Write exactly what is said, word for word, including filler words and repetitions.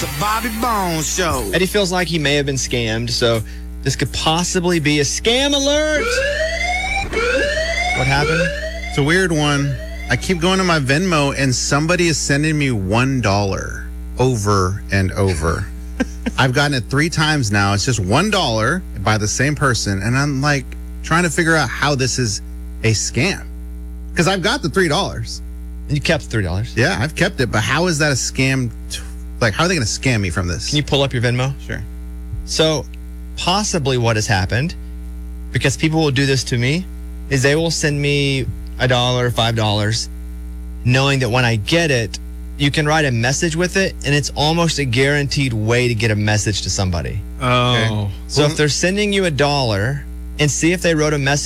The Bobby Bones Show. Eddie feels like he may have been scammed, so this could possibly be a scam alert. What happened? It's a weird one. I keep going to my Venmo and somebody is sending me one dollar over and over. I've gotten it three times now. It's just one dollar by the same person. And I'm like trying to figure out how this is a scam. Because I've got the three dollars. You kept three dollars. Yeah, I've kept it. But how is that a scam? T- like, how are they going to scam me from this? Can you pull up your Venmo? Sure. So possibly what has happened, because people will do this to me, is they will send me a dollar, five dollars, knowing that when I get it, you can write a message with it, and it's almost a guaranteed way to get a message to somebody. Oh. So if they're sending you a dollar, and see if they wrote a message